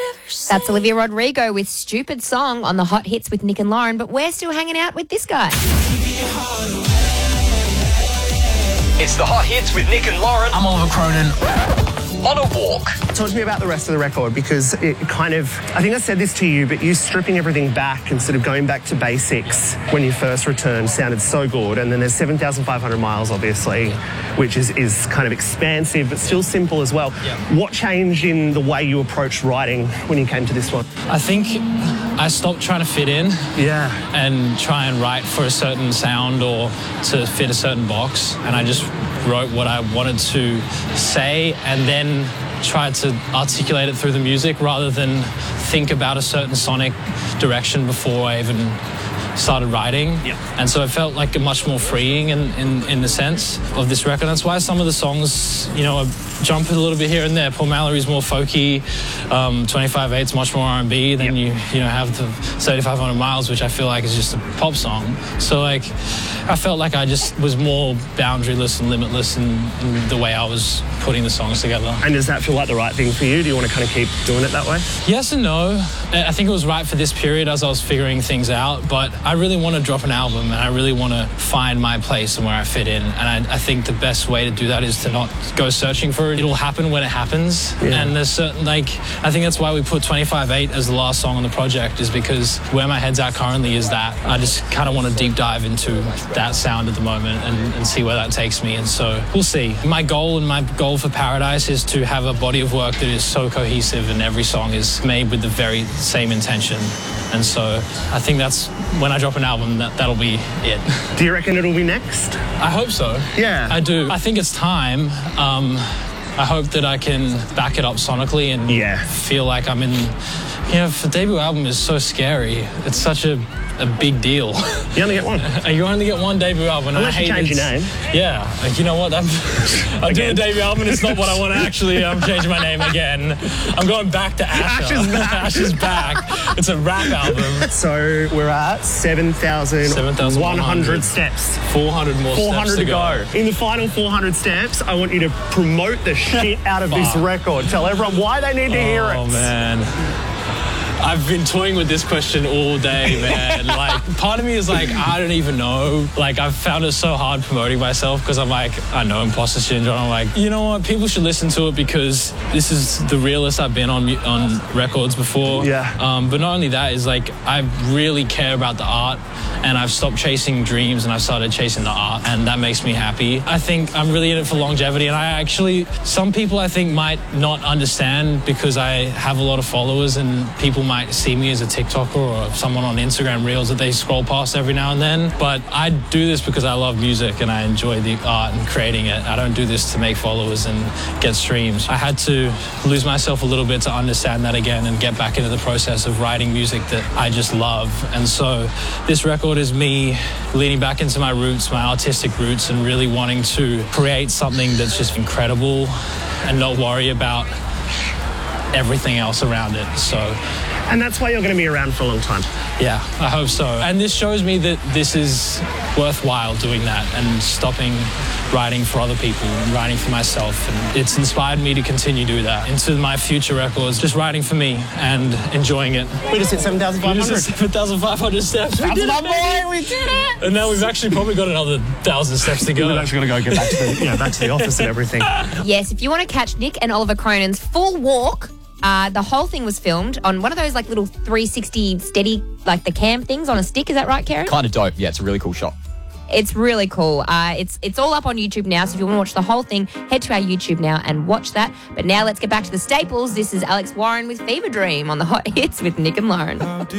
That's Olivia Rodrigo with Stupid Song on the Hot Hits with Nick and Lauren, but we're still hanging out with this guy. It's the Hot Hits with Nick and Lauren. I'm Oliver Cronin. On a walk. Talk to me about the rest of the record, because it kind of, I think I said this to you, but you stripping everything back and sort of going back to basics when you first returned sounded so good. And then there's 7,500 miles, obviously, which is kind of expansive, but still simple as well. Yeah. What changed in the way you approached writing when you came to this one? I think I stopped trying to fit in and try and write for a certain sound or to fit a certain box. And I just wrote what I wanted to say and then tried to articulate it through the music rather than think about a certain sonic direction before I even started writing. And so it felt like much more freeing in the sense of this record. That's why some of the songs, you know, jump a little bit here and there. Paul Mallory's more folky, 25/8's much more R&B. Then you have the 3,500 Miles, which I feel like is just a pop song. So like I felt like I just was more boundaryless and limitless in the way I was putting the songs together. And does that feel like the right thing for you? Do you want to kind of keep doing it that way? Yes and no. I think it was right for this period as I was figuring things out, but I really want to drop an album and I really want to find my place and where I fit in. And I think the best way to do that is to not go searching for it. It'll happen when it happens. And there's certain, like, I think that's why we put 25/8 as the last song on the project, is because where my head's at currently is that I just kind of want to deep dive into that sound at the moment and see where that takes me. And so we'll see. My goal for Paradise is to have a body of work that is so cohesive and every song is made with the very same intention. And so I think that's when I drop an album, that'll be it. Do you reckon it'll be next? I hope so. Yeah. I do. I think it's time. I hope that I can back it up sonically and feel like I'm in... You know, the debut album is so scary. It's such a big deal. You only get one. You only get one debut album. Unless you change your name. Yeah. Like, you know what? I'm doing a debut album. It's not what I want to actually. I'm changing my name again. I'm going back to Asher. Asher's back. Asher's back. It's a rap album. So we're at 7,100 steps. 400 more 400 steps to go. In the final 400 steps, I want you to promote the shit out of this record. Tell everyone why they need to hear it. Oh, man. I've been toying with this question all day, man. Like, part of me is like, I don't even know. Like, I've found it so hard promoting myself because I'm like, I know imposter syndrome. I'm like, you know what? People should listen to it because this is the realest I've been on records before. But not only that, is like, I really care about the art and I've stopped chasing dreams and I've started chasing the art, and that makes me happy. I think I'm really in it for longevity, and some people I think might not understand because I have a lot of followers and people might see me as a TikToker or someone on Instagram Reels that they scroll past every now and then. But I do this because I love music and I enjoy the art and creating it. I don't do this to make followers and get streams. I had to lose myself a little bit to understand that again and get back into the process of writing music that I just love. And so this record is me leaning back into my roots, my artistic roots, and really wanting to create something that's just incredible and not worry about everything else around it. And that's why you're going to be around for a long time. Yeah, I hope so. And this shows me that this is worthwhile doing that and stopping writing for other people and writing for myself. And it's inspired me to continue to do that into my future records, just writing for me and enjoying it. We just hit 7,500. 7,500 steps. That's my boy, we did it! And now we've actually probably got another 1,000 steps to go. We've actually got to go get back to the office and everything. Yes, if you want to catch Nick and Oliver Cronin's full walk, the whole thing was filmed on one of those like little 360 steady, like the cam things on a stick. Is that right, Karen? Kind of dope. Yeah, it's a really cool shot. It's really cool. It's all up on YouTube now, so if you want to watch the whole thing, head to our YouTube now and watch that. But now let's get back to the staples. This is Alex Warren with Fever Dream on the Hot Hits with Nick and Lauren.